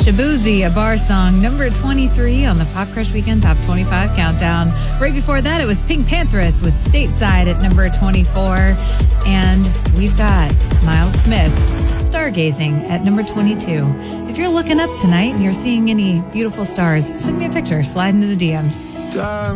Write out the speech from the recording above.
Shabuzi, a bar song, number 23 on the Pop Crush Weekend Top 25 Countdown. Right before that, it was Pink Panthers with Stateside at number 24. And we've got Miles Smith, Stargazing at number 22. If you're looking up tonight and you're seeing any beautiful stars, send me a picture, slide into the DMs.